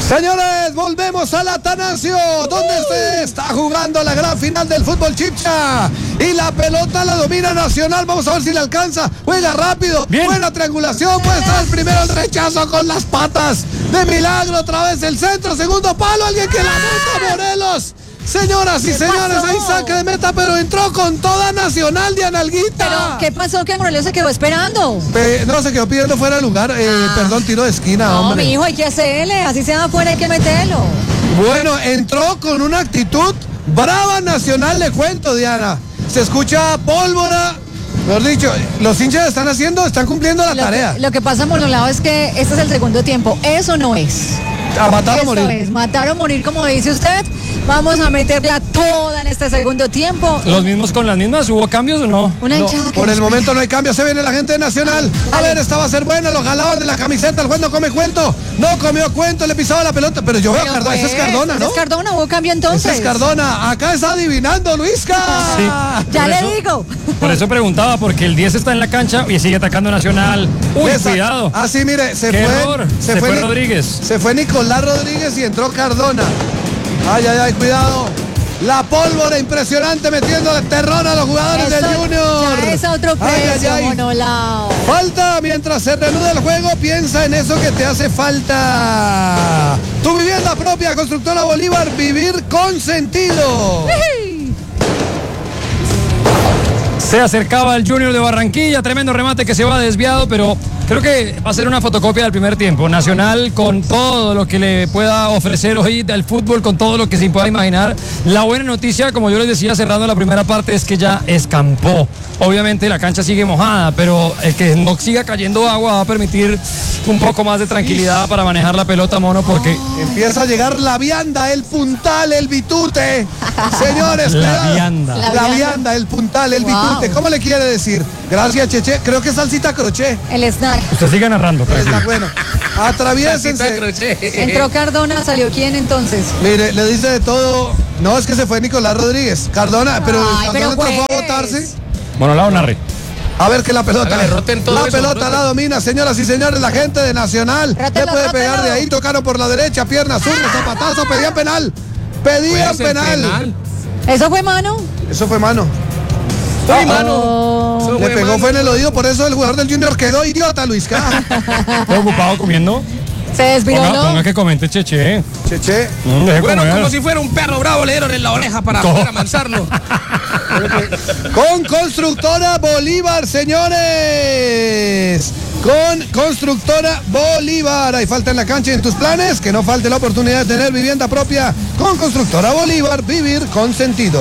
Señores, volvemos al Atanasio, donde se está jugando la gran final del fútbol chipcha. Y la pelota la domina Nacional. Vamos a ver si le alcanza. Juega rápido. Bien. Buena triangulación. Muestra el primero el rechazo con las patas. De milagro, otra vez el centro. Segundo palo. Alguien que la meta, Morelos. Señoras y señores, ahí saque de meta, pero entró con toda Nacional de Analguita. ¿Pero qué pasó? Que Morelos se quedó esperando. No, se quedó pidiendo fuera de lugar. Perdón, tiro de esquina, no, hombre. Mi hijo, hay que hacerle. Así sea afuera, hay que meterlo. Bueno, entró con una actitud brava Nacional, le cuento, Diana. Se escucha pólvora. Mejor dicho, los hinchas están cumpliendo la tarea. Lo que pasa, por un lado, es que este es el segundo tiempo. Eso no es. A matar o morir. Es matar o morir, como dice usted. Vamos a meterla toda en este segundo tiempo. ¿Los mismos con las mismas? ¿Hubo cambios o no? No, por el momento no hay cambios. Se viene la gente de Nacional. A ver, esta va a ser buena. Lo jalaban de la camiseta. El juez no come cuento. No comió cuento. Le pisaba la pelota. Pero yo veo a Cardona. Ese es Cardona, ¿no? Es Cardona. Hubo cambio entonces. Ese es Cardona. Acá está adivinando, Luisca. Sí, ya le digo. Por eso preguntaba, porque el 10 está en la cancha y sigue atacando Nacional. Uy, cuidado. Ah, sí, mire. Se fue Rodríguez. Se fue Nicolás Rodríguez y entró Cardona. Ay, cuidado. La pólvora impresionante metiendo el terror a los jugadores del Junior. Ya es otro precio, Monolao. Falta mientras se reanuda el juego. Piensa en eso que te hace falta. Tu vivienda propia, Constructora Bolívar, vivir con sentido. Se acercaba el Junior de Barranquilla, tremendo remate que se va desviado, pero creo que va a ser una fotocopia del primer tiempo. Nacional con todo lo que le pueda ofrecer hoy del fútbol, con todo lo que se pueda imaginar. La buena noticia, como yo les decía cerrando la primera parte, es que ya escampó. Obviamente la cancha sigue mojada, pero el que no siga cayendo agua va a permitir un poco más de tranquilidad para manejar la pelota, mono, porque empieza a llegar la vianda, el puntal, el bitute. Señores, la vianda, el puntal, el bitute. ¿Cómo le quiere decir? Gracias, Cheche. Creo que es salsita crochet. El snack. Usted siga narrando. Está bueno. Atraviésense. Entró Cardona, ¿salió quién entonces? Mire, le dice de todo. No, es que se fue Nicolás Rodríguez. Cardona, pero Cardona entró a botarse. Monolao narre. A ver que la pelota. La pelota la domina, señoras y señores, la gente de Nacional. Le puede pegar de ahí, tocaron por la derecha, pierna zurda, zapatazo, pedían penal. Pedían penal. ¿Eso fue mano? Eso fue mano. ¡Uy, mano! Le pegó, fue en el oído, por eso el jugador del Junior quedó idiota, Luisca. ¿Está ocupado comiendo? Se desviró, ¿no? Ponga que comente, Cheche. Cheche. Bueno, como si fuera un perro bravo, le dieron en la oreja para poder amansarlo. Con Constructora Bolívar, señores. Con Constructora Bolívar. Hay falta en la cancha y en tus planes. Que no falte la oportunidad de tener vivienda propia. Con Constructora Bolívar, vivir con sentido.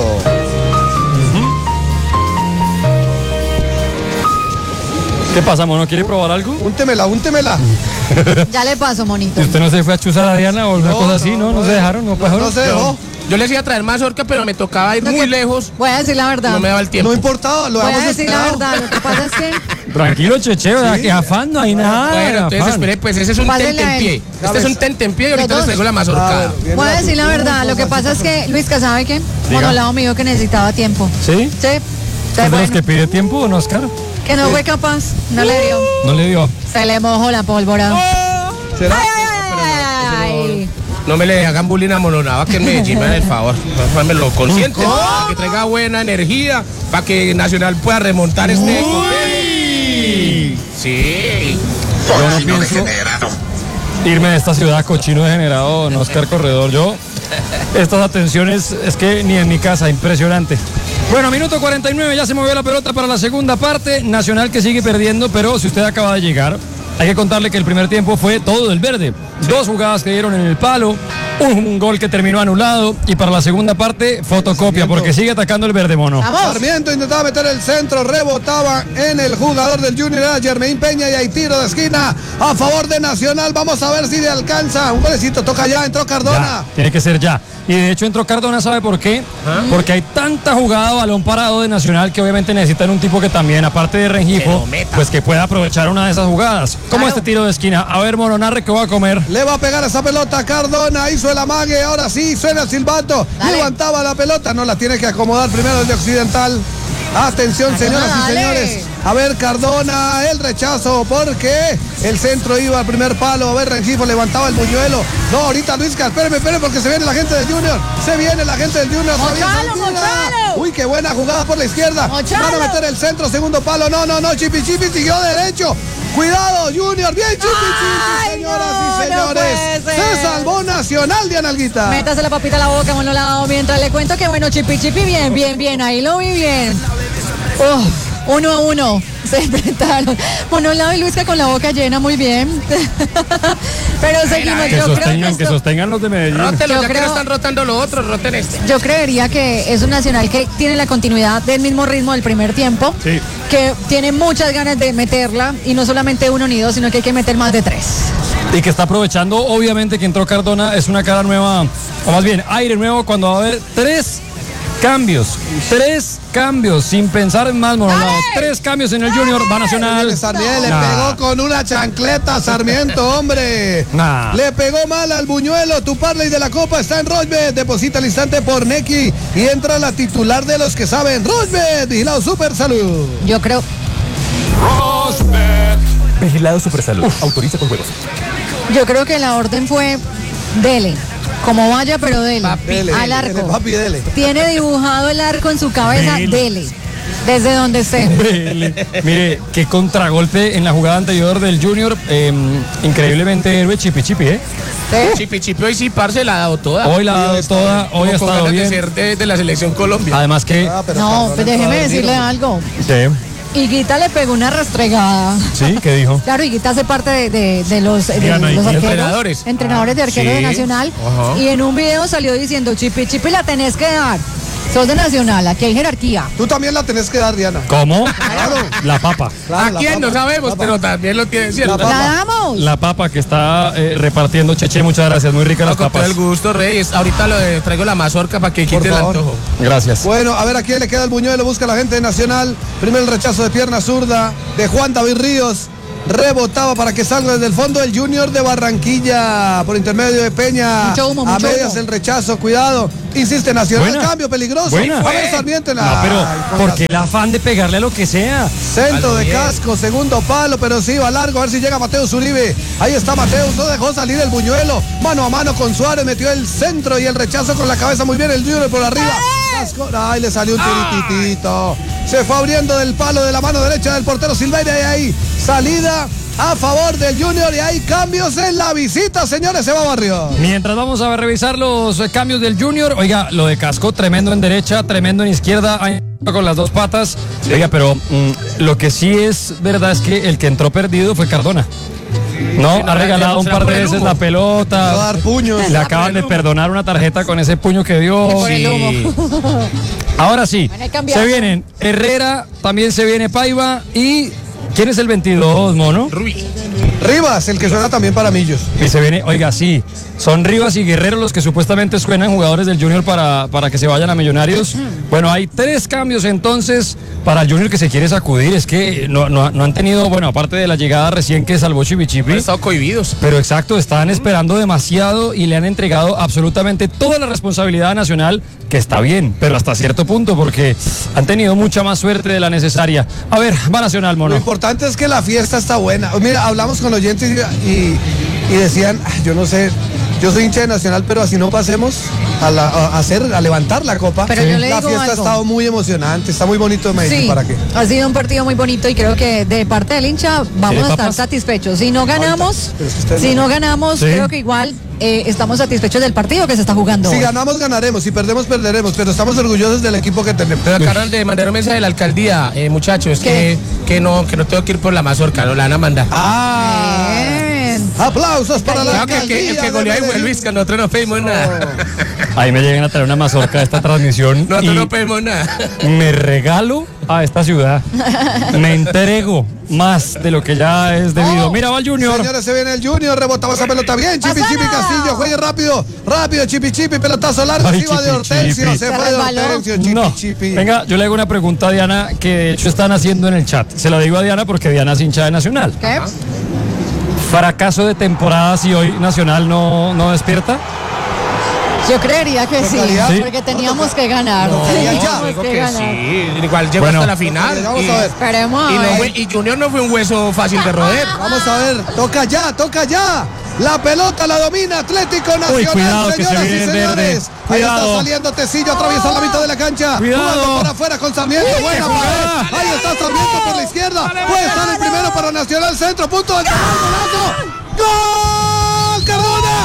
¿Qué pasa, mono? ¿Quiere probar algo? Úntemela. Ya le paso, monito. ¿Y usted no se fue a chuzar a Diana o una cosa así? ¿No se dejaron? No se dejó. Yo les iba a traer más orca, pero me tocaba ir muy lejos. Voy a decir la verdad. No me daba el tiempo. No importaba, lo Voy habíamos a decir la esperado. verdad. Lo que pasa es que... Tranquilo, Cheche, ¿verdad? Que afán no hay nada. Bueno, entonces espere, pues ese es un Pásenle a él. tentempié. Este es un tentempié y ahorita Los les traigo la mazorcada. Voy a decir la verdad. Lo que pasa es que Luisca, ¿sabe qué? Monolao me dijo que necesitaba tiempo. ¿Sí? Sí. ¿Es de los que pide tiempo, don Oscar? Que no fue capaz. No le dio. No le dio. Se le mojó la pólvora. ¿Será? Ay. No me le hagan bullying a Monolao, que en Medellín me hagan el favor. Me lo consienten, para que traiga buena energía, para que Nacional pueda remontar este Sí. Yo no pienso irme de esta ciudad cochino degenerado, don Oscar Corredor. Yo, estas atenciones, es que ni en mi casa, impresionante. Bueno, minuto 49, ya se movió la pelota para la segunda parte. Nacional que sigue perdiendo, pero si usted acaba de llegar, hay que contarle que el primer tiempo fue todo del verde. 2 jugadas que dieron en el palo, un gol que terminó anulado, y para la segunda parte, fotocopia, porque sigue atacando el verde, mono. Sarmiento intentaba meter el centro, rebotaba en el jugador del Junior, era Germain Peña, y hay tiro de esquina a favor de Nacional. Vamos a ver si le alcanza. Un golecito, toca ya, entró Cardona. Ya, tiene que ser ya. Y de hecho entró Cardona, ¿sabe por qué? Porque hay tanta jugada balón parado de Nacional que obviamente necesitan un tipo que también, aparte de Rengifo, pues que pueda aprovechar una de esas jugadas. Como este tiro de esquina. A ver, mono, narre que va a comer. Le va a pegar esa pelota a Cardona, hizo el amague, ahora sí, suena el silbato. Levantaba la pelota, no la tiene que acomodar primero el de Occidental. Atención, señoras y señores. A ver, Cardona, el rechazo, porque el centro iba al primer palo. A ver, Rengifo levantaba el buñuelo. No, ahorita Luisca, espéreme, porque se viene la gente del Junior. Se viene la gente del Junior. Mochalo. Uy, qué buena jugada por la izquierda. Mochalo. Van a meter el centro, segundo palo. No, Chipi siguió derecho. Cuidado, Junior. Bien, Chipi, señoras y señores. Se salvó Nacional, Diana Alguita. Métase la papita a la boca, Monolao, mientras le cuento que bueno, Chipi, bien, ahí lo vi bien. 1-1 se enfrentaron. Monolao y Luisca con la boca llena, muy bien. Pero seguimos. Que sostengan los de Medellín. Rótelo, ya que no están rotando los otros, roten este. Yo creería que es un Nacional que tiene la continuidad del mismo ritmo del primer tiempo, sí, que tiene muchas ganas de meterla, y no solamente 1 ni 2, sino que hay que meter más de 3. Y que está aprovechando, obviamente, que entró Cardona, es una cara nueva, o más bien, aire nuevo, cuando va a haber 3 cambios, sin pensar en más, Monolao. 3 cambios en el Junior, va Nacional. Sarmiento le pegó con una chancleta, Sarmiento, hombre. Le pegó mal al buñuelo. Tu parlay de la Copa está en Rochbet. Deposita al instante por Neki y entra la titular de los que saben. Rochbet, vigilado Super Salud. Yo creo. Rochbet. Vigilado Super Salud. Autoriza con juegos. Yo creo que la orden fue dele. Como vaya, pero dele. Al arco. Papi, dele. Tiene dibujado el arco en su cabeza, dele. Desde donde esté. Mire, qué contragolpe en la jugada anterior del Junior. Increíblemente héroe Chipi, ¿eh? Chipi hoy sí, parce, la ha dado toda. Hoy la ha dado toda, hoy ha estado bien. De ser de la selección Colombia. Además que... No, pues déjeme decirle algo. Sí. Higuita le pegó una rastregada. ¿Sí? ¿Qué dijo? Claro, Higuita hace parte de los arqueros, entrenadores de arquero de Nacional. Ajá. Y en un video salió diciendo, Chipi, la tenés que dar. Sos de Nacional, aquí hay jerarquía. Tú también la tenés que dar, Diana. ¿Cómo? Claro. La papa. Claro, ¿a quién? No sabemos, pero también lo tiene cierto. La damos. La papa que está repartiendo Cheche, muchas gracias, muy rica las papas. Con todo el gusto, Reyes. Ahorita traigo la mazorca para que quite el antojo. Gracias. Bueno, a ver a quién le queda el buñuelo, busca la gente de Nacional. Primero el rechazo de pierna zurda de Juan David Ríos. Rebotaba para que salga desde el fondo el Junior de Barranquilla por intermedio de Peña. Mucho humo, a medias el rechazo, cuidado. Insiste Nacional, buena, cambio peligroso. Buena. A ver, Sarmiento en la... No, pero ¿por qué el afán de pegarle a lo que sea? Centro de casco, segundo palo, pero sí va largo. A ver si llega Mateus Uribe. Ahí está Mateus, no dejó salir el buñuelo. Mano a mano con Suárez, metió el centro y el rechazo con la cabeza muy bien. El Junior por arriba. Casco. Ay, le salió un tirititito. Se fue abriendo del palo de la mano derecha del portero Silveira y ahí salida a favor del Junior y hay cambios en la visita, señores, se va Barrio. Mientras vamos a revisar los cambios del Junior, oiga, lo de Casco, tremendo en derecha, tremendo en izquierda, con las 2 patas. Oiga, pero lo que sí es verdad es que el que entró perdido fue Cardona. No, ha regalado un par de veces la pelota. Va a dar puños. Le acaban de perdonar una tarjeta con ese puño que dio. Por el humo. Ahora sí, se vienen Herrera, también se viene Paiva y... ¿Quién es el 22, Mono? Rivas, el que suena también para Millos. Y se viene, oiga, sí, son Rivas y Guerrero los que supuestamente suenan jugadores del Junior para que se vayan a Millonarios. Bueno, hay 3 cambios entonces para el Junior que se quiere sacudir. Es que no han tenido, bueno, aparte de la llegada recién que salvó Chipi. Han estado cohibidos. Pero exacto, están esperando demasiado y le han entregado absolutamente toda la responsabilidad a Nacional, que está bien, pero hasta cierto punto, porque han tenido mucha más suerte de la necesaria. A ver, va Nacional, Mono. Lo importante es que la fiesta está buena. Mira, hablamos con los oyentes y decían, yo no sé, yo soy hincha de Nacional, pero así no pasemos a levantar la copa. Pero yo le la digo fiesta algo. ha estado muy emocionante, está muy bonito de Medellín, Sí, ¿para qué? ha sido un partido muy bonito y creo que de parte del hincha vamos a estar satisfechos. Si no ganamos, Sí. creo que igual estamos satisfechos del partido que se está jugando. Si hoy. ganamos, ganaremos, si perdemos, perderemos, pero estamos orgullosos del equipo que tenemos. Pero acaban de mandar un mensaje de la alcaldía, muchachos, que no tengo que ir por la mazorca, no la van a mandar. Bien. Aplausos para la Claro que el que goleó ahí fue Luis, que nosotros no pedimos nada. Ahí me llegan a traer una mazorca a esta transmisión Nosotros y no pedimos nada. me regalo a esta ciudad. Me entrego más de lo que ya es debido. Mira, va el Junior. Señores, se viene el Junior, rebotaba esa pelota bien, Chipi Castillo, juegue rápido, Chipi, pelotazo largo, Ay, se iba de Chipi, Hortensio, Chipi. se fue de resbaló. Hortensio, No. Chipi. Venga, yo le hago una pregunta a Diana que de hecho están haciendo en el chat. Se la digo a Diana porque Diana es hincha de Nacional. ¿Qué? ¿Fracaso de temporada si hoy Nacional no despierta? Yo creería que sí, porque teníamos que ganar. Digo que sí. Igual llegó hasta la final. Vamos a ver. Esperemos a ver. Y Junior no fue un hueso fácil de roer. Vamos a ver. Toca ya. La pelota la domina Atlético Nacional, cuidado, señoras y señores. Ahí está Cuidado. saliendo Tecillo, atraviesa la mitad de la cancha. Cuidado. Jugando por afuera con Sarmiento. Buena jugada. Ahí está Sarmiento por la izquierda. Puede estar el primero para Nacional Centro. Punto de golazo. ¡Gol! ¡Cardona!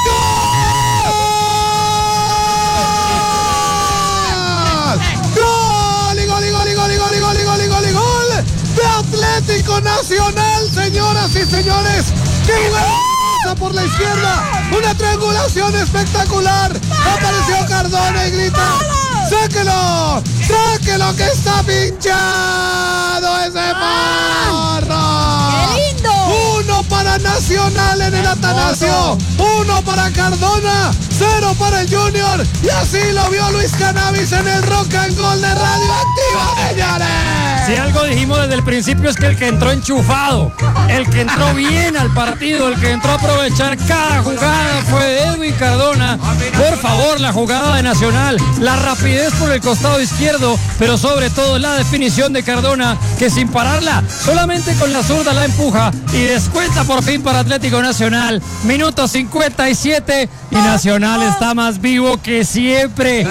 ¡Gol! De Atlético Nacional, señoras y señores. ¡Qué jugada por la izquierda! Una triangulación espectacular. Apareció Cardona y grita: ¡sáquelo! ¡Sáquelo que está pinchado ese porro! ¡Qué lindo! Uno para Nacional en el Atanasio, uno para Cardona, 0 para el Junior. Y así lo vio Luis Cannabis en el Rock and Roll de Radioactiva, señores. Si algo dijimos desde el principio es que el que entró enchufado, el que entró bien al partido, el que entró a aprovechar cada jugada fue Edwin Cardona. Por favor, la jugada de Nacional, la rapidez por el costado izquierdo, pero sobre todo la definición de Cardona, que sin pararla, solamente con la zurda la empuja y descuenta por fin para Atlético Nacional. Minuto 57 y Nacional está más vivo que siempre.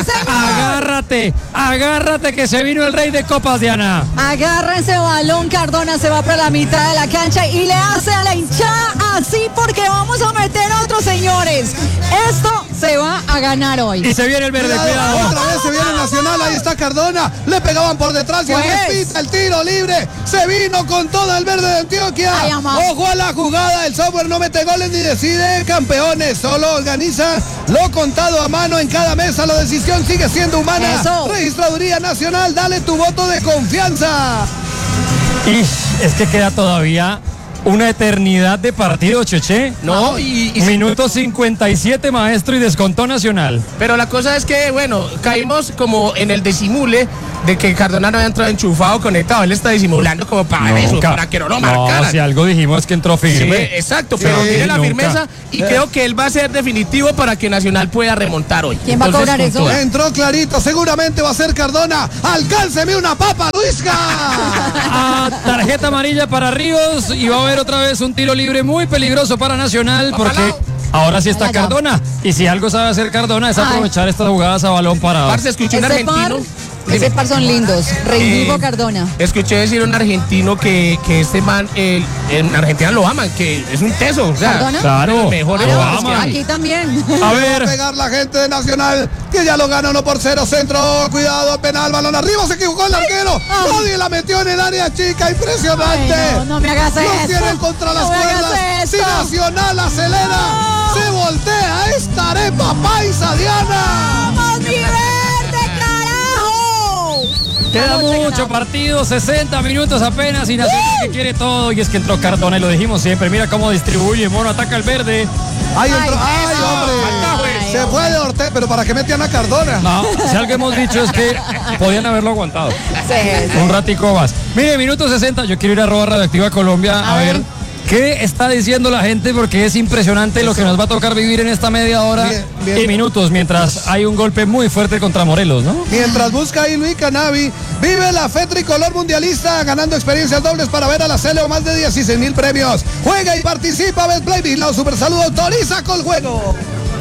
Agárrate que se vino el rey de copas, Diana. Agarra ese balón, Cardona se va para la mitad de la cancha y le hace a la hinchada así porque vamos a meter a otros, señores. Esto se va a ganar hoy. Y se viene el verde, cuidado. Otra vez se viene Nacional, ahí está Cardona. Le pegaban por detrás y repita el tiro libre. Se vino con todo el verde de Antioquia. Ay, ojo a la jugada, el software no mete goles ni decide campeones. Solo organiza lo contado a mano en cada mesa. La decisión sigue siendo humana. Eso. Registraduría Nacional, dale tu voto de confianza. Y es que queda todavía una eternidad de partido, Cheche. No, Minuto 57, maestro, y descontó Nacional. Pero la cosa es que, bueno, caímos como en el disimule de que Cardona no había entrado enchufado, conectado. Él está disimulando como para eso, para que no lo marcaran. No, si algo dijimos que entró firme. Sí, exacto, pero tiene la firmeza y creo que él va a ser definitivo para que Nacional pueda remontar hoy. ¿Quién va a cobrar eso? Entró clarito, seguramente va a ser Cardona. ¡Alcánceme una papa, Luisca! Tarjeta amarilla para Ríos y va a haber otra vez un tiro libre muy peligroso para Nacional porque ahora sí está Cardona. Y si algo sabe hacer Cardona es aprovechar estas jugadas a balón parado. Parce, escuché un argentino. Ese par son lindos. Reinvivo Cardona. Escuché decir a un argentino que este man, en Argentina lo aman, que es un teso. O sea, ¿Cardona? Claro, mejor lo aman. Aquí también. A Va ver. a pegar la gente de Nacional, que ya lo gana 1-0, centro, cuidado, penal, balón arriba, se equivocó el arquero, nadie la metió en el área chica, impresionante. Ay, no me hagas eso. Los tienen contra las No me hagas cuerdas, si esto. Nacional acelera, se voltea esta arepa paisa, Diana. ¡Vamos, mi verde, carajo! Queda mucho partido, 60 minutos apenas y Nacional que quiere todo. Y es que entró Cardona y lo dijimos siempre. Mira cómo distribuye, Mono ataca el verde. Ahí entró, Ay, ay, hombre, ay, se fue de Ortega, pero ¿para qué metían a Cardona? No, si algo hemos dicho es que podían haberlo aguantado. Sí. Un ratico más. Mire, minuto 60, yo quiero ir a @Radioactiva Colombia a ver qué está diciendo la gente porque es impresionante lo que nos va a tocar vivir en esta media hora Bien. y minutos mientras hay un golpe muy fuerte contra Morelos, ¿no? Mientras busca ahí Luis Cannabis, vive la fe tricolor mundialista, ganando experiencias dobles para ver a la Cele o más de 16,000 premios. Juega y participa, Betplay, la Super Salud autoriza con juego.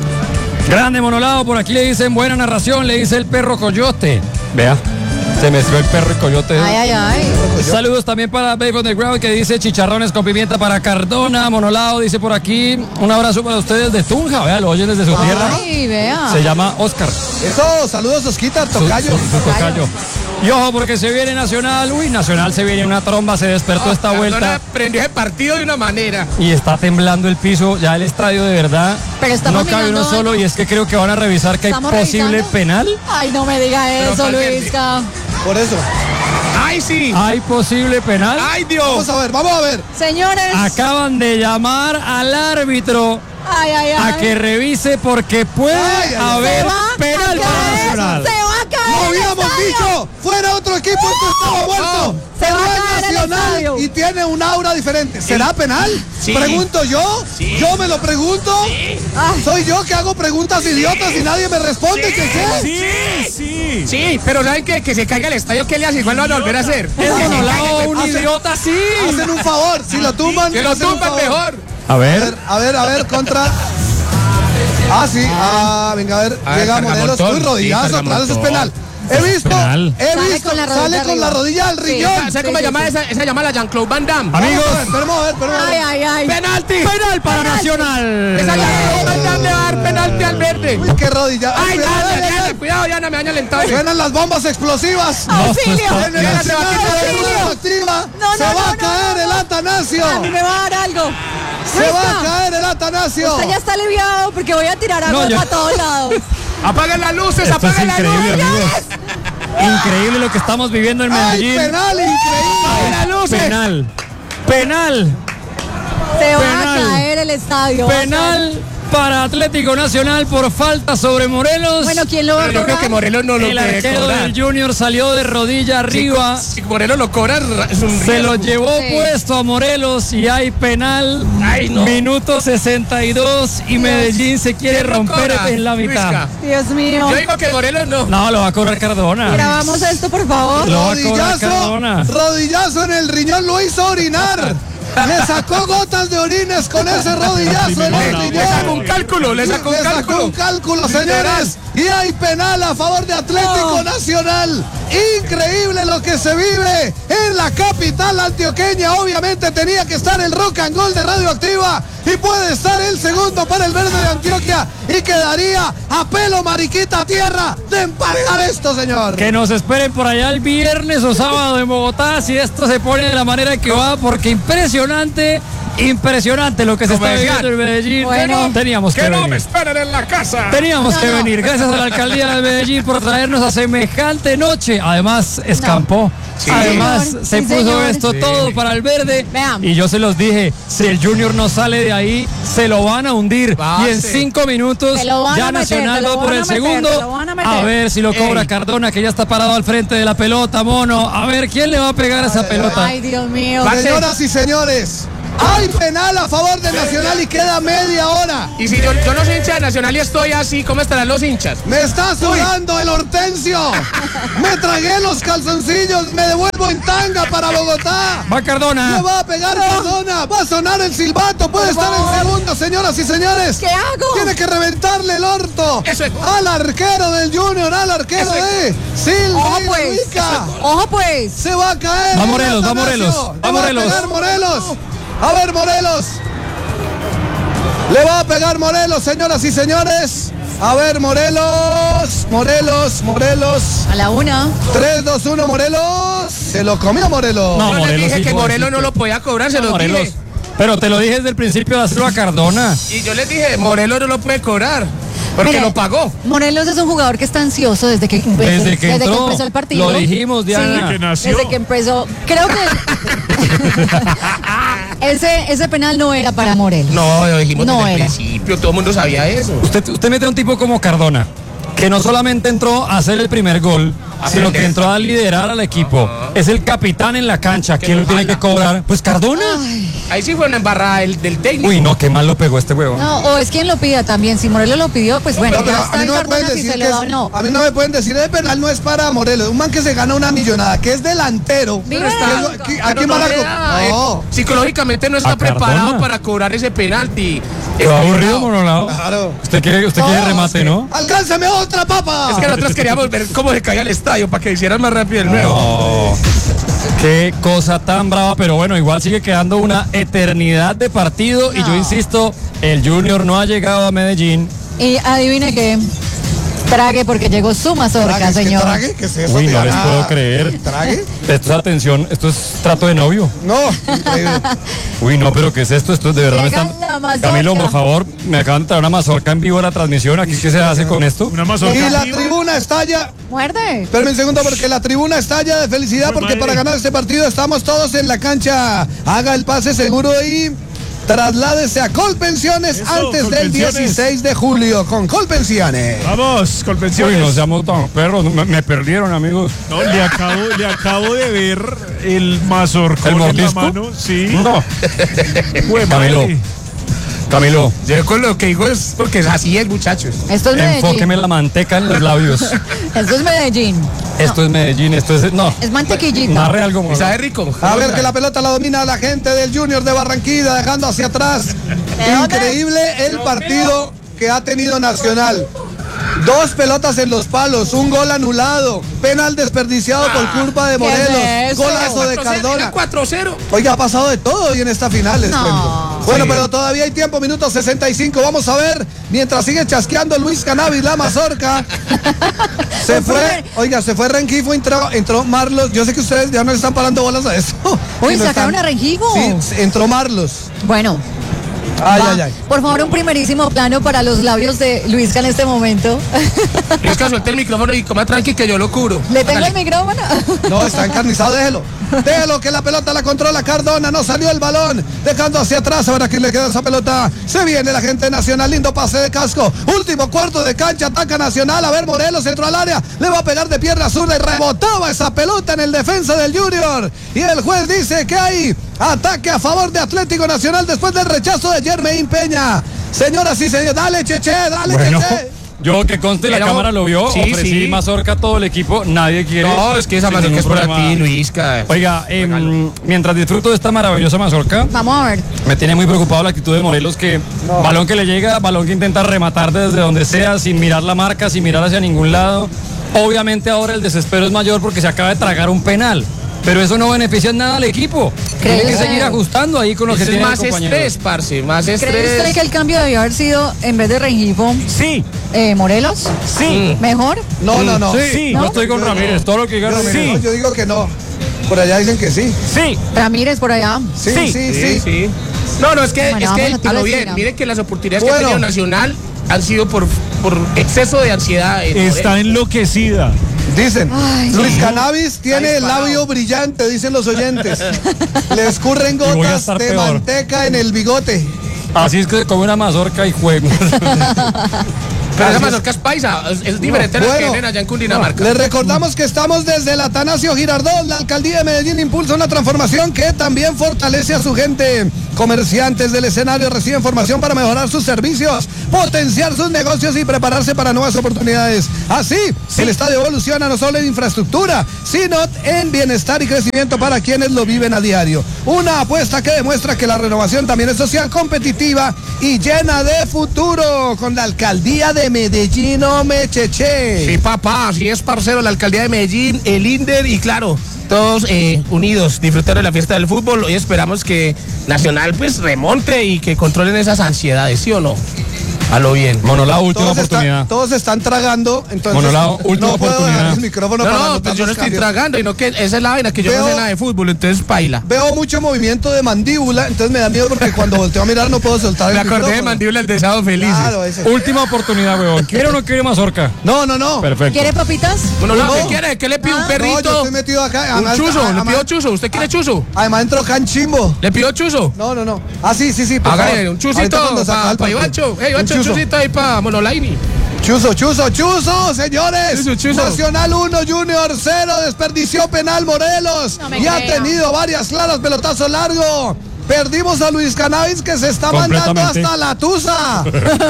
Grande Monolado, por aquí le dicen buena narración, le dice el perro coyote. Vea, se mezcló el perro y coyote. Ay. Saludos también para Babe on the Ground que dice chicharrones con pimienta para Cardona. Monolado dice por aquí un abrazo para ustedes de Tunja. Vea, lo oyen desde su tierra. Ay, vea. Se llama Oscar. Eso, saludos Osquita, tocayo. Su tocayo. Y ojo porque se viene Nacional. Uy, Nacional se viene una tromba, se despertó esta Cardona vuelta. prendió ese partido de una manera. Y está temblando el piso, ya el estadio de verdad. Pero estamos no cabe uno mirando- solo y es que creo que van a revisar que hay ¿Estamos posible revisando? penal. Ay, no me diga Pero eso, Valverde. Luisca. Por eso. ¡Ay, sí! Hay posible penal. ¡Ay, Dios! Vamos a ver. Señores. Acaban de llamar al árbitro a que revise porque puede Ay, ay, ay. haber Se va penal a para caer, Nacional. se va a caer. habíamos dicho, fuera otro equipo, esto estaba muerto. Se va a caer el Nacional estadio. y tiene un aura diferente. ¿Será penal? Sí. Pregunto yo. Sí. Yo me lo pregunto. Ay. Soy yo que hago preguntas idiotas y nadie me responde. ¿Qué qué? Sí, pero ¿saben qué? Que se caiga el estadio, ¿qué le hace? Igual lo van a volver a hacer. Es monolao, un Hacen- idiota, sí. Hacen un favor. Si lo tumban, Que lo hacen un tumban favor. mejor. A ver. A ver, contra. Sí. Venga, a ver. A ver, Llega Morelos. cargamontón. Uy, rodillazo. Sí, Atrás, eso es cargamontón. penal. He visto. penal. Sale con la rodilla Sale con la arriba. rodilla al Sí. riñón. ¿Sabes cómo se llama esa? Esa se llama la Jean-Claude Van Damme. Amigos, Esperemos a ver. Ay. ¡Penalti! penal para Nacional. Esa Jean-Claude Van Damme le va a dar penalti al verde. Uy, qué rodilla. ¡Ay, Cuidado, Diana! Cuidado, Diana, me daña el entable. Suenan las bombas explosivas. ¡Auxilio! En el Diana, se va a escenario quitar de el radio uno. activa. No, Se no, va a no, caer no. el Atanasio. A mí me va a dar algo. Se va a Luisca, caer el Atanasio. usted ya está aliviado porque voy a tirar agua No, yo- para todos lados. ¡Apaguen las luces! Esto es ¡Apaguen las increíble, luces! amigos. Increíble lo que estamos viviendo en ¡Ay, Medellín. penal increíble! ¡Apaguen las luces! Penal. Se va Penal. a caer el estadio. Penal para Atlético Nacional por falta sobre Morelos. Bueno, ¿quién lo va a Pero yo creo que cobrar? Morelos no lo El puede arquero cobrar. del Junior salió de rodilla arriba. Si Morelos lo cobra, es un Se lo riesgo. llevó Sí. puesto a Morelos y hay penal. Ay, no. Minuto 62 y Medellín se quiere ¿Quién lo romper cobra, en la mitad. Luisca? Dios mío. Yo digo que Morelos no. No, lo va a cobrar Cardona. Grabamos esto, por favor. Lo va a cobrar Rodillazo, Cardona. rodillazo en el riñón, lo hizo orinar. Le sacó gotas de orines con ese rodillazo en el Le sacó riñón. un cálculo, le sacó un Le sacó cálculo. un cálculo, señores. Y hay penal a favor de Atlético Nacional. Increíble lo que se vive en la capital antioqueña. Obviamente tenía que estar el rock and roll de Radioactiva. Y puede estar el segundo para el verde de Antioquia. Y quedaría a pelo mariquita tierra de emparejar esto, señor. Que nos esperen por allá el viernes o sábado en Bogotá si esto se pone de la manera que va, porque impresionante lo que se Como está decían, viviendo en Medellín. bueno, Teníamos que Que no me venir. esperen en la casa. Teníamos que No. venir. Gracias a la alcaldía de Medellín por traernos a semejante noche. Además, escampó. Sí. Además, Señor, se sí, puso señor. esto todo para el verde. Vean. Y yo se los dije, si el Junior no sale de ahí, se lo van a hundir. Base. Y en 5 minutos Se lo van ya a meter, Nacional se lo va por van el a meter, segundo. se lo van a meter. A ver si lo cobra Ey. Cardona, que ya está parado al frente de la pelota, mono. A ver, ¿quién le va a pegar a esa pelota? Ay, Dios mío. Va- Señoras y señores, hay penal a favor de Nacional y queda media hora. Y si yo no soy hincha de Nacional y estoy así, ¿cómo estarán los hinchas? Me está sudando el Hortensio. Me tragué los calzoncillos. Me devuelvo en tanga para Bogotá. Va Cardona. Me va a pegar Cardona. Va a sonar el silbato. Puede estar en segundo, señoras y señores. ¿Qué hago? Tiene que reventarle el orto Eso es. al arquero del Junior, al arquero Eso de Silva Ojo y pues. Rica. Ojo pues. Se va a caer. Va el Morelos, va Atanasio. Morelos, Le va va a Morelos. pegar Morelos. A ver, Morelos. Le va a pegar Morelos, señoras y señores. A ver, Morelos. A la una. 3-2-1, Morelos. Se lo comió Morelos. No, Yo les Morelos dije sí, que pobrecito. Morelos no lo podía cobrar, se lo Morelos. dije. Pero te lo dije desde el principio de hacerlo a Cardona. Y yo les dije, Morelos no lo puede cobrar. Porque Mire, lo pagó. Morelos es un jugador que está ansioso desde que entró, empezó el partido. lo dijimos, Diana. Sí, Que desde que empezó. Creo que ese penal no era para Morelos. No, lo dijimos No desde el era. principio, todo el mundo sabía eso. Usted mete a un tipo como Cardona, que no solamente entró a hacer el primer gol, sino que entró a liderar al equipo. Es el capitán en la cancha. ¿Quién lo tiene que cobrar? Pues Cardona. Ahí sí fue una embarrada del técnico. Uy, no, qué mal lo pegó este huevo. No, o es quien lo pida también. Si Morelos lo pidió, pues bueno, No, pero ya a está mí en no me pueden Cardona si decir se que le da o es- no. a mí no me pueden decir el penal no es para Morelos, un man que se gana una millonada, que es delantero. Vive. ¿A quién van a No. Psicológicamente no está ¿A Cardona? preparado para cobrar ese penalti. Qué aburrido, Monolao. Claro. Usted quiere remate, ¿no? ¡Alcánzame otra papa! Es que nosotros queríamos ver cómo se caía el estadio para que hicieran más rápido el nuevo. Oh, qué cosa tan brava, pero bueno, igual sigue quedando una eternidad de partido y yo No. insisto, el Junior no ha llegado a Medellín. Y adivine qué. Trague porque llegó su mazorca, ¿Trague? señor. ¿Trague? ¿Qué es eso? Uy, no Diana? les puedo creer. ¿Trague? Esto es atención, esto es trato de novio. No, increíble. Uy, no, pero ¿qué es esto? Esto es de verdad me Llega están... la mazorca. Camilo, por favor, me acaban de traer una mazorca en vivo a la transmisión. ¿Aquí qué se hace con esto? Una mazorca. Y la viva. tribuna estalla. Muerde. Espérame un segundo porque la tribuna estalla de felicidad porque para ganar este partido estamos todos en la cancha. Haga el pase seguro y Trasládese a Colpensiones antes del 16 de julio con Colpensiones. Vamos, Colpensiones. Uy, no seamos tan perros, me perdieron, amigos. No, le acabo de ver el mazorcón ¿El en la mordisco? mano. Sí. No. Camilo, Yo con lo que digo es porque es así es, muchachos. Esto es Medellín. enfóqueme la manteca en los labios. Esto es Medellín. Esto es Medellín, esto es... No, Es mantequillita. narre algo. Y sabe rico. A ver que la pelota la domina la gente del Junior de Barranquilla, dejando hacia atrás. Increíble el partido que ha tenido Nacional. 2 pelotas en los palos, un gol anulado, penal desperdiciado por culpa de Morelos, es eso? golazo de Cardona. 4-0. Oiga, ha pasado de todo hoy en esta final, les cuento. Bueno, pero todavía hay tiempo, minuto 65. Vamos a ver, mientras sigue chasqueando Luis Cannabis, la mazorca. Se fue Rengifo, entró Marlos. Yo sé que ustedes ya no le están parando bolas a eso. Uy, Si no sacaron están- a Rengifo. Sí, entró Marlos. Bueno. Ay, Va, ay, ay. Por favor, un primerísimo plano para los labios de Luisca en este momento. Luisca, suelte el micrófono y coma tranqui que yo lo cubro. ¿Le tengo el micrófono? No, está encarnizado, déjelo. Déjelo que la pelota la controla Cardona, no salió el balón, dejando hacia atrás, ahora quién le queda esa pelota. Se viene la gente de Nacional, lindo pase de casco. Último cuarto de cancha, ataca Nacional, a ver Morelos entró al área, le va a pegar de pierna zurda y rebotaba esa pelota en el defensa del Junior. Y el juez dice que hay ataque a favor de Atlético Nacional después del rechazo de Jermaine Peña. Señoras y señores, dale Cheche, dale Bueno, Cheche. yo que conste la Pero- cámara lo vio, sí, ofrecí sí. mazorca a todo el equipo, nadie quiere. No, es que esa sin mazorca es ningún para problema. ti, Luisca. Oiga, mientras disfruto de esta maravillosa mazorca, Vamos a ver. me tiene muy preocupado la actitud de Morelos, que balón que le llega, balón que intenta rematar desde donde sea, sin mirar la marca, sin mirar hacia ningún lado. Obviamente ahora el desespero es mayor porque se acaba de tragar un penal. Pero eso no beneficia en nada al equipo. Tiene que ¿Cree seguir usted? ajustando ahí con lo que Eso es tiene más estrés, parce, más ¿Cree usted estrés. que el cambio debió haber sido, en vez de Rengifo, Sí, Morelos? sí. ¿Mejor? No, no, no. Sí. No estoy con Ramírez, todo lo que diga Yo, Ramírez. no, yo digo que no. Por allá dicen que sí. Sí. Ramírez por allá. Sí, Sí. sí, sí. Sí. No, es que, Bueno, vamos a a lo tirarle bien. tira. Miren que las oportunidades que ha Bueno. tenido Nacional han sido por exceso de ansiedad. Está enloquecida. Dicen, Ay, Luis Cannabis tiene Está el labio disparado. brillante, dicen los oyentes. Le escurren voy a gotas estar de peor. manteca en el bigote. Así es que se come una mazorca y juego. Pero esa mazorca es paisa, es diferente a la que Bueno. vienen allá en Cundinamarca. Les recordamos que estamos desde el Atanasio Girardot. La alcaldía de Medellín impulsa una transformación que también fortalece a su gente. Comerciantes del escenario reciben formación para mejorar sus servicios, potenciar sus negocios y prepararse para nuevas oportunidades. Así, el estadio evoluciona no solo en infraestructura, sino en bienestar y crecimiento para quienes lo viven a diario. Una apuesta que demuestra que la renovación también es social, competitiva y llena de futuro. Con la alcaldía de Medellín, Mecheche. Sí, papá, así es, parcero, la alcaldía de Medellín, el INDER y claro, todos unidos, disfrutando de la fiesta del fútbol. Hoy esperamos que Nacional pues remonte y que controlen esas ansiedades, ¿sí o no? A lo bien. Monolao, última oportunidad. Todos están tragando, entonces Monolao, última no puedo oportunidad. agarrar el micrófono para No, anotar pues yo no los estoy cambios. tragando, sino que esa es la vaina, que yo no Veo- sé nada de fútbol, entonces paila. Veo mucho movimiento de mandíbula, entonces me da miedo porque cuando volteo a mirar no puedo soltar el Me acordé de micrófono. mandíbula el de Sábado Felices. Claro, ese. Última oportunidad, huevón. ¿Quiere o no quiere mazorca? No, no, no. Perfecto. ¿Quiere papitas? Bueno, no, No. ¿qué quiere? ¿Qué le pido? ¿Un No, yo perrito? estoy metido acá. ¿Un Además, chuzo? ¿Le además- pido chuzo? ¿Usted quiere chuzo? Además entró Canchimbo. ¿Le pido chuzo? No, no, no. Ah, sí, sí, sí. por Hágale favor. un Ahorita chusito cuando se acabe el para partido. Ivancho. Hey, Ivancho, un chuzo. chusito ahí para Monolaini. Chuzo, señores. Chuzo, chuzo. Nacional 1, Junior 0, desperdició penal Morelos. No me y ha creo. tenido varias claras, pelotazo largo. Perdimos a Luis Cannabis que se está mandando Completamente. hasta la tusa.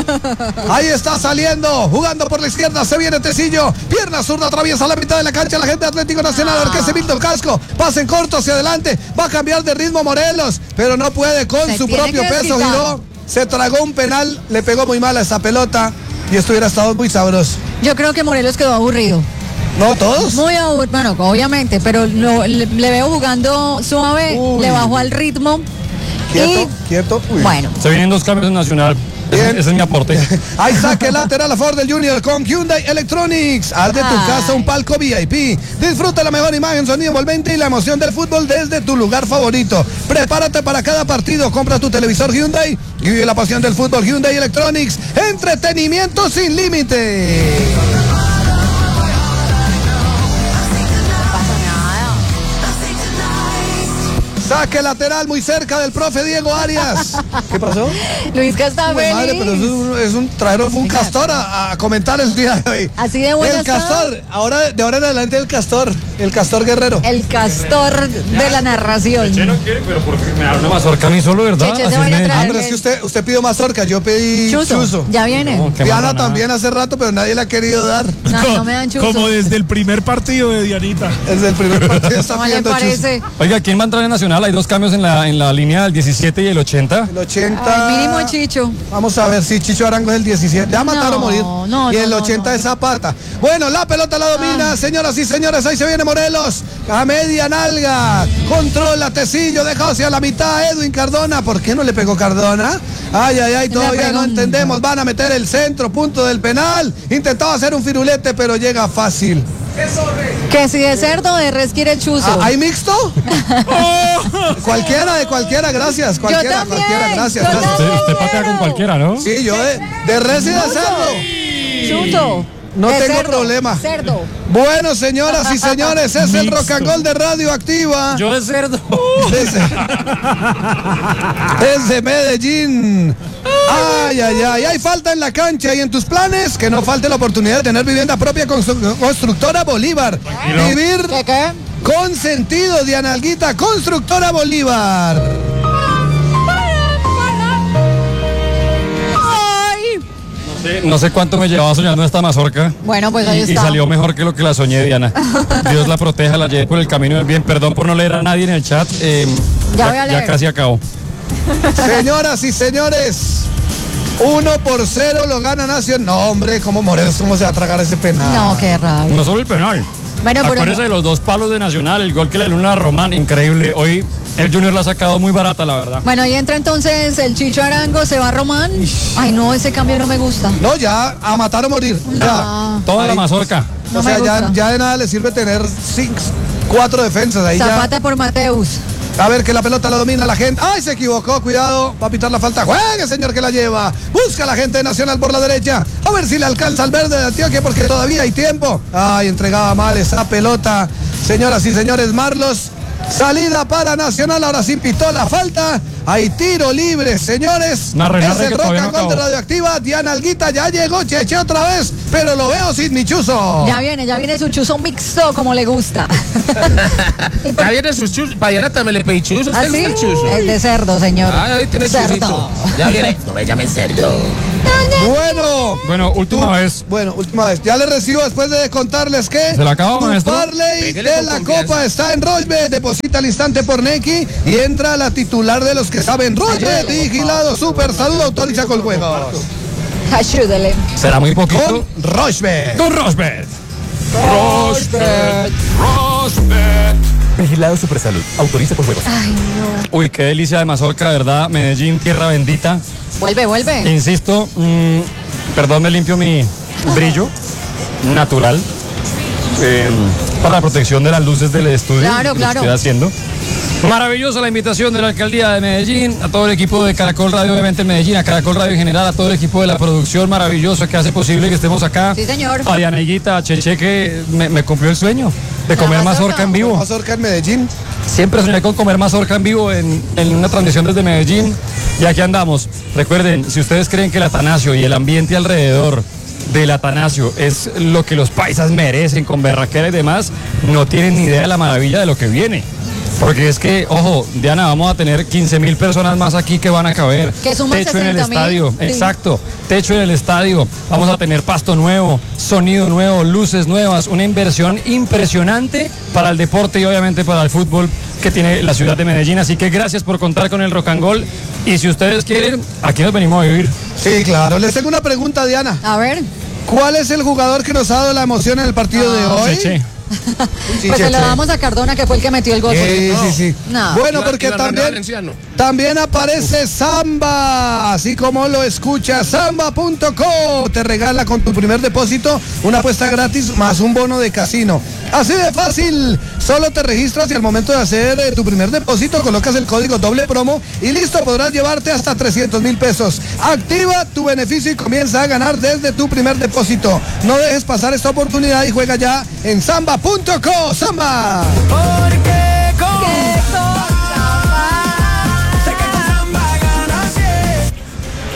Ahí está saliendo, jugando por la izquierda, se viene Tecillo. Pierna zurda, atraviesa la mitad de la cancha. La gente de Atlético Nacional, a ver qué se pinta el casco. Pasen corto hacia adelante, va a cambiar de ritmo Morelos, pero no puede con Se su tiene propio que peso. desquitar. Giró, se tragó un penal, le pegó muy mal a esa pelota y esto hubiera estado muy sabroso. Yo creo que Morelos quedó aburrido. ¿No todos? Muy aburrido, bueno, obviamente, pero le veo jugando suave, Uy. le bajó al ritmo. Quieto, Y, quieto. Uy. bueno, Se vienen 2 cambios en Nacional. Bien. Ese es mi aporte. Ahí saque lateral a favor del Junior con Hyundai Electronics. Haz de tu Ay. casa un palco VIP. Disfruta la mejor imagen, sonido envolvente y la emoción del fútbol desde tu lugar favorito. Prepárate para cada partido. Compra tu televisor Hyundai y vive la pasión del fútbol. Hyundai Electronics. Entretenimiento sin límite. Saque lateral muy cerca del profe Diego Arias. ¿Qué pasó? Luis que está feliz. Madre, pero es un trajeron un castor a comentar el día de hoy. Así de bueno. El castor, de ahora en adelante el castor guerrero. El castor de la narración. Cheche no quiere, pero porque me da una mazorca a mí solo, ¿verdad? Cheche, Así se vaya a traer. Pero es que usted pidió mazorca, yo pedí chuzo. Ya viene. No, Diana también hace rato, pero nadie le ha querido dar. No me dan chuzo. Como desde el primer partido de Dianita. Desde el primer partido está ¿Cómo le pidiendo chuzo. parece? Oiga, ¿quién va a entrar en Nacional? Hay dos cambios en la línea del 17 y el 80. El 80. Ay, mínimo Chicho. Vamos a ver si Chicho Arango es el 17. Ya matar o morir. No, y el no, 80 es Zapata. Bueno, la pelota la domina, señoras y señores. Ahí se viene Morelos. A media nalga. Controla Tecillo. Deja hacia la mitad Edwin Cardona. ¿Por qué no le pegó Cardona? Ay, todavía no entendemos. Van a meter el centro, punto del penal. Intentaba hacer un firulete, pero llega fácil. Que si de cerdo o de res quiere el chuzo. ¿Hay mixto? Cualquiera, de cualquiera, gracias. Cualquiera, gracias. Usted patea con cualquiera, ¿no? Sí, yo de res y de cerdo. Chuzo. No de tengo cerdo, problema. Cerdo. Bueno, señoras y señores, es el Rock and Roll de Radioactiva. Yo de cerdo. Desde Medellín. Ay, hay falta en la cancha y en tus planes que no falte la oportunidad de tener vivienda propia con su Constructora Bolívar. Vivir ¿Qué? con sentido, Diana Alguita, Constructora Bolívar. No sé cuánto me llevaba soñando esta mazorca. Bueno, pues ahí está. Y salió mejor que lo que la soñé, Diana. Dios la proteja, la lleve por el camino del bien. Perdón por no leer a nadie en el chat. Ya voy a leer. Ya casi acabo. Señoras y señores, 1-0 lo gana Nacional. No, hombre, ¿cómo Morelos? ¿Cómo se va a tragar ese penal? No, qué rabia. No solo el penal. Bueno, Acuérdese de los dos palos de Nacional, el gol que le dio a Román, increíble. Hoy el Junior la ha sacado muy barata, la verdad. Bueno, ahí entra entonces el Chicho Arango, se va Román. Ay, no, ese cambio no me gusta. No, ya, a matar o morir. Ya. Toda la mazorca. No o sea, me gusta. ya de nada le sirve tener 4 defensas ahí. Zapata por Mateus. A ver que la pelota la domina la gente. ¡Ay, se equivocó! Cuidado, va a pitar la falta. ¡Juegue, señor, que la lleva! Busca a la gente de Nacional por la derecha. A ver si le alcanza al verde de Antioquia porque todavía hay tiempo. ¡Ay, entregaba mal esa pelota! Señoras y señores, Marlos. Salida para Nacional, ahora sí pitó la falta. Hay tiro libre, señores. Narre, es el que Rock and no Roll de Radioactiva. Diana Alguita ya llegó, Cheche otra vez, pero lo veo sin mi chuzo. Ya viene su chuzo mixto como le gusta. Ya viene sus chuzos. Para Diana también le pedí chuzos. ¿Ah, sí? El chuzo. El de cerdo, señor. Ah, ahí tiene cerdo. chuzito. Ya viene. No me llamen cerdo. Bueno, última vez. Bueno, última vez. Ya le recibo después de contarles que ¿Se la acabó, maestro? Parley Pégale de con la confianza. Copa está en Rollbet. Deposita al instante por Neki y entra la titular de los que saben. Rollbet, vigilado, super salud, autoriza con juegos. Ayúdele. Será muy poquito. Con Rollbet. Con Rosbert. Vigilado Supersalud. Autoriza por juegos. Ay, no. Uy, qué delicia de mazorca, ¿verdad? Medellín, tierra bendita. Vuelve. Insisto, perdón, me limpio mi brillo natural para la protección de las luces del estudio. Claro. Lo estoy haciendo. Maravillosa la invitación de la alcaldía de Medellín, a todo el equipo de Caracol Radio, obviamente en Medellín, a Caracol Radio en general, a todo el equipo de la producción maravillosa que hace posible que estemos acá. Sí, señor. A Diana Higuita, a Cheche, que me cumplió el sueño de comer mazorca en vivo. Mazorca en Medellín. Siempre soñé con comer mazorca en vivo en una transmisión desde Medellín y aquí andamos. Recuerden, si ustedes creen que el Atanasio y el ambiente alrededor del Atanasio es lo que los paisas merecen con berraquera y demás, no tienen ni idea de la maravilla de lo que viene. Porque es que, ojo, Diana, vamos a tener 15,000 personas más aquí que van a caber. Que suman techo en el 60,000. estadio, Sí. exacto. Techo en el estadio. Vamos a tener pasto nuevo, sonido nuevo, luces nuevas. Una inversión impresionante para el deporte y obviamente para el fútbol que tiene la ciudad de Medellín. Así que gracias por contar con el Rock and Roll. Y si ustedes quieren, aquí nos venimos a vivir. Sí, claro. Les tengo una pregunta, Diana. A ver. ¿Cuál es el jugador que nos ha dado la emoción en el partido de hoy? Cheche. Sí, Pues se lo Cheche. damos a Cardona, que fue el que metió el gol. Sí. No. Bueno, porque Iván también, Valenciano. también aparece Samba, así como lo escuchas, samba.co te regala con tu primer depósito una apuesta gratis más un bono de casino. Así de fácil, solo te registras y al momento de hacer tu primer depósito colocas el código doble promo y listo, podrás llevarte hasta 300,000 pesos. Activa tu beneficio y comienza a ganar desde tu primer depósito. No dejes pasar esta oportunidad y juega ya en samba.co. ¡Samba! Qué cosa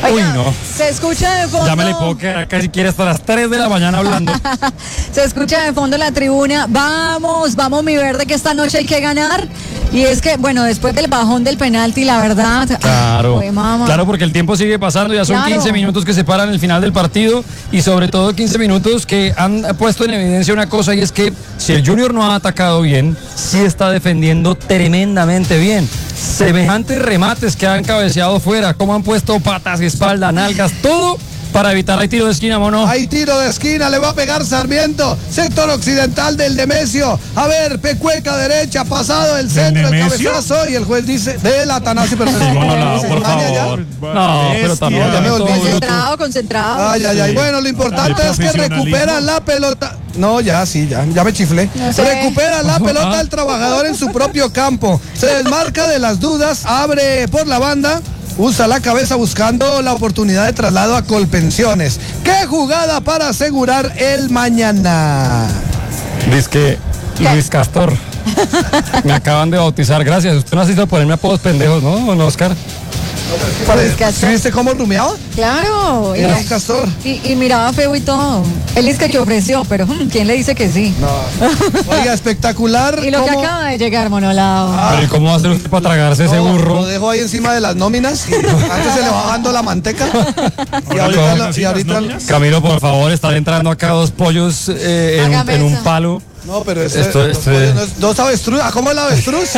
Uy, no. Se escucha de fondo. Ya me le puedo quedar casi quiere hasta las 3 de la mañana hablando. Se escucha de fondo la tribuna. Vamos, mi verde, que esta noche hay que ganar. Y es que, bueno, después del bajón del penalti, la verdad. Claro, mamá. claro, porque el tiempo sigue pasando, ya son 15 minutos que separan el final del partido y sobre todo 15 minutos que han puesto en evidencia una cosa, y es que si el Junior no ha atacado bien, sí está defendiendo tremendamente bien. Semejantes remates que han cabeceado fuera, como han puesto patas, espalda, nalgas, todo para evitar. Hay tiro de esquina, mono. Hay tiro de esquina, le va a pegar Sarmiento, sector occidental del Nemesio. A ver, Pecueca derecha, pasado el centro, el cabezazo, y el juez dice, del Atanasio, pero por favor. No, pero también concentrado. Ay. Bueno, lo importante es que recupera la pelota. No, ya me chiflé. No sé. Recupera la pelota el trabajador en su propio campo. Se desmarca de las dudas, abre por la banda. Usa la cabeza buscando la oportunidad de traslado a Colpensiones. ¡Qué jugada para asegurar el mañana! Dice que Luis Castor. Me acaban de bautizar, gracias. Usted no ha sido ponerme apodos pendejos, ¿no, Oscar? ¿Sí viste cómo rumiaba? Claro. Era un castor. Y miraba feo y todo. Él dice que ofreció, pero ¿quién le dice que sí? No. Oiga, espectacular. Y lo que acaba de llegar, Monolao. Pero ¿y cómo va a hacer usted para tragarse ese burro? Lo dejo ahí encima de las nóminas y antes se le va bajando la manteca. Y ahorita Camilo, por favor, están entrando acá 2 pollos en un palo. No, pero dos avestruz. ¿Cómo es la avestruz?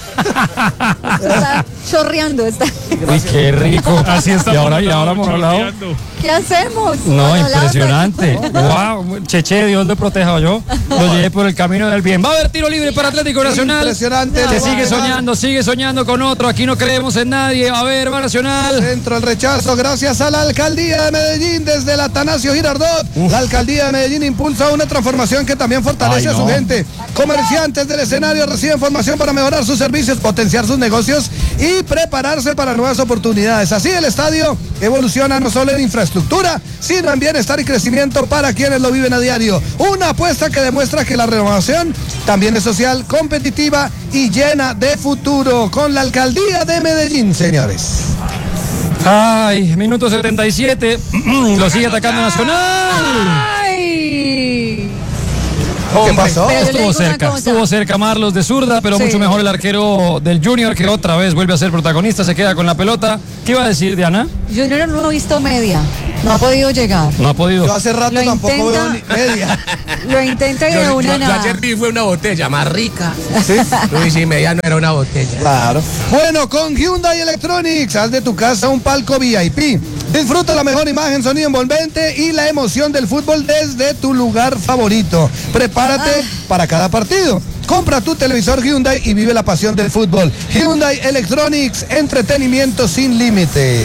Está chorreando. Uy, qué rico. Así está. Y ahora Monolao. ¿Qué hacemos? No, impresionante. Wow, Cheche, Dios le proteja yo. Lo llevé por el camino del bien. Va a haber tiro libre para Atlético Nacional. Impresionante. Que sigue soñando con otro. Aquí no creemos en nadie. A ver, va Nacional. Dentro el rechazo, gracias a la alcaldía de Medellín, desde el Atanasio Girardot. La alcaldía de Medellín impulsa una transformación que también fortalece a su gente. Comerciantes del escenario reciben formación para mejorar sus servicios, potenciar sus negocios y prepararse para nuevas oportunidades. Así el estadio evoluciona no solo en infraestructura, sino en bienestar y crecimiento para quienes lo viven a diario. Una apuesta que demuestra que la renovación también es social, competitiva y llena de futuro. Con la alcaldía de Medellín, señores. Ay, minuto 77. Lo sigue atacando Nacional. ¡Ay! ¿Qué pasó? Estuvo cerca Marlos de zurda, pero mucho mejor el arquero del Junior, que otra vez vuelve a ser protagonista, se queda con la pelota. ¿Qué iba a decir, Diana? Junior no ha visto media, no ha podido llegar. No ha podido. Yo hace rato tampoco veo ni media. Lo intenta y de una nada. Yo ayer vi fue una botella más rica. ¿Sí? Luis y media no era una botella. Claro. Bueno, con Hyundai Electronics, haz de tu casa un palco VIP. Disfruta la mejor imagen, sonido envolvente y la emoción del fútbol desde tu lugar favorito. Prepárate para cada partido. Compra tu televisor Hyundai y vive la pasión del fútbol. Hyundai Electronics, entretenimiento sin límite.